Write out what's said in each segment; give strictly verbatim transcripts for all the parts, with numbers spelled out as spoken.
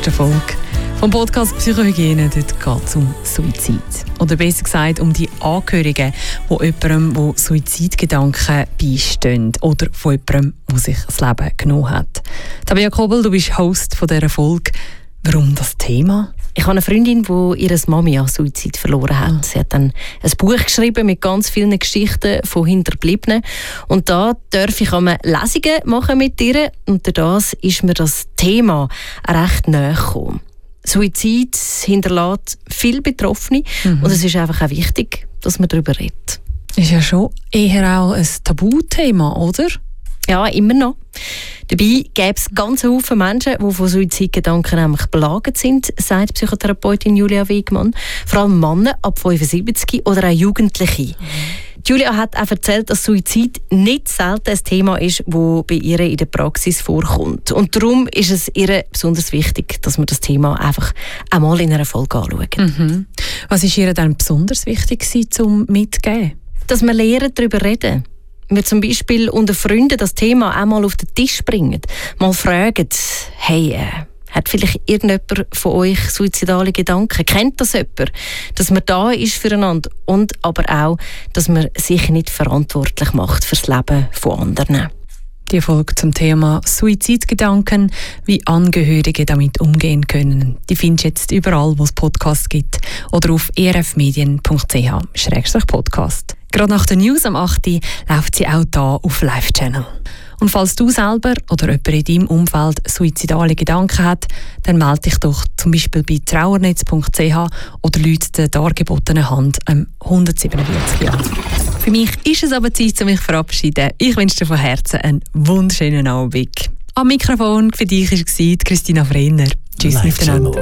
neuesten Folge vom Podcast Psychohygiene. Dort geht es um Suizid. Oder besser gesagt um die Angehörigen, die jemandem, der Suizidgedanken beistehen. Oder von jemandem, der sich das Leben genommen hat. Tabea Kobel, du bist Host von dieser Folge. Warum das Thema? Ich habe eine Freundin, die ihre Mami an Suizid verloren hat. Oh. Sie hat dann ein Buch geschrieben mit ganz vielen Geschichten von Hinterbliebenen. Und da darf ich einmal Lesungen machen mit ihr. Und durch das ist mir das Thema recht nahe gekommen. Suizid hinterlässt viele Betroffene. Mhm. Und es ist einfach auch wichtig, dass man darüber redet. Ist ja schon eher auch ein Tabuthema, oder? Ja, immer noch. Dabei gäbe es ganz viele Menschen, die von Suizidgedanken nämlich belagert sind, sagt Psychotherapeutin Julia Wegmann. Vor allem Männer ab fünfundsiebzig oder auch Jugendliche. Mhm. Julia hat auch erzählt, dass Suizid nicht selten ein Thema ist, das bei ihr in der Praxis vorkommt. Und darum ist es ihr besonders wichtig, dass wir das Thema einfach einmal in einer Folge anschauen. Mhm. Was ist ihr dann besonders wichtig zum Mitgeben? Dass wir lernen, darüber reden. Wir zum Beispiel unter Freunden das Thema auch mal auf den Tisch bringen. Mal fragen, hey, äh, hat vielleicht irgendjemand von euch suizidale Gedanken? Kennt das jemand? Dass man da ist füreinander und aber auch, dass man sich nicht verantwortlich macht für das Leben von anderen. Die Folge zum Thema Suizidgedanken, wie Angehörige damit umgehen können, die findest du jetzt überall, wo es Podcasts gibt oder auf e r f medien punkt c h slash podcast. Gerade nach den News am acht Uhr läuft sie auch hier auf Live-Channel. Und falls du selber oder jemand in deinem Umfeld suizidale Gedanken hat, dann melde dich doch zum Beispiel bei trauernetz punkt c h oder läute der dargebotenen Hand um hundertsiebenundvierzig an. Für mich ist es aber Zeit, um mich zu verabschieden. Ich wünsche dir von Herzen einen wunderschönen Abend. Am Mikrofon für dich war Christina Frenner. Tschüss miteinander.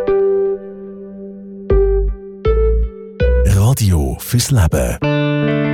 Radio fürs Leben.